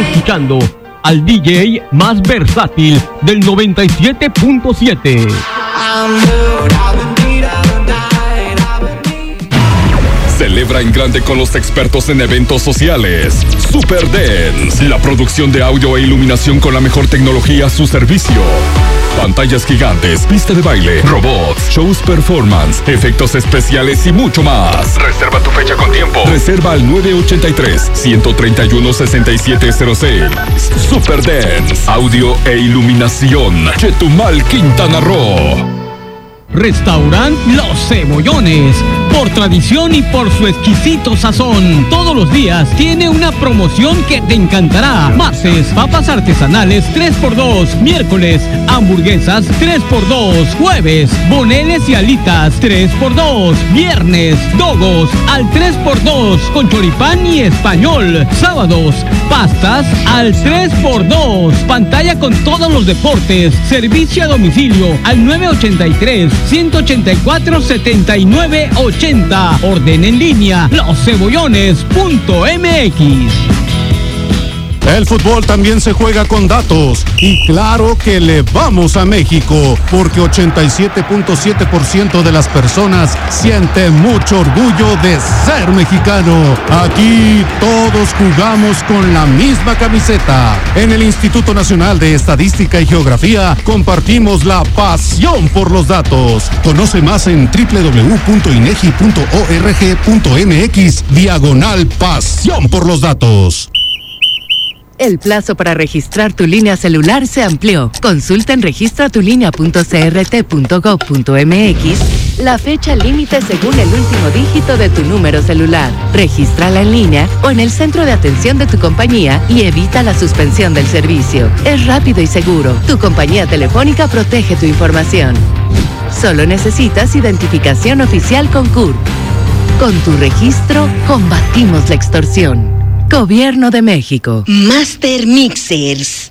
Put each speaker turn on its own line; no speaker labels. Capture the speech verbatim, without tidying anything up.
escuchando al D J más versátil del noventa y siete punto siete.
Celebra en grande con los expertos en eventos sociales. Super Dance, la producción de audio e iluminación con la mejor tecnología a su servicio. Pantallas gigantes, pista de baile, robots, shows performance, efectos especiales y mucho más. Reserva tu fecha con tiempo. Reserva al nueve ocho tres, uno tres uno, seis siete cero seis. Super Dance, audio e iluminación. Chetumal, Quintana Roo.
Restaurant Los Cebollones, por tradición y por su exquisito sazón, todos los días tiene una promoción que te encantará. Martes, papas artesanales tres por dos. Miércoles, hamburguesas tres por dos. Jueves, boneles y alitas tres por dos. Viernes, dogos al tres por dos con choripán y español. Sábados, pastas al tres por dos. Pantalla con todos los deportes. Servicio a domicilio al nueve ocho tres, uno ocho cuatro, siete nueve ocho cero. Orden en línea los cebollones punto m x.
El fútbol también se juega con datos y claro que le vamos a México porque ochenta y siete punto siete por ciento de las personas sienten mucho orgullo de ser mexicano. Aquí todos jugamos con la misma camiseta. En el Instituto Nacional de Estadística y Geografía compartimos la pasión por los datos. Conoce más en doble u doble u doble u punto inegi punto org punto m x diagonal pasión por los datos.
El plazo para registrar tu línea celular se amplió. Consulta en registra tu línea punto c r t punto gov punto m x la fecha límite según el último dígito de tu número celular. Regístrala en línea o en el centro de atención de tu compañía y evita la suspensión del servicio. Es rápido y seguro. Tu compañía telefónica protege tu información. Solo necesitas identificación oficial con C U R. Con tu registro, combatimos la extorsión. Gobierno de México.
Master Mixers.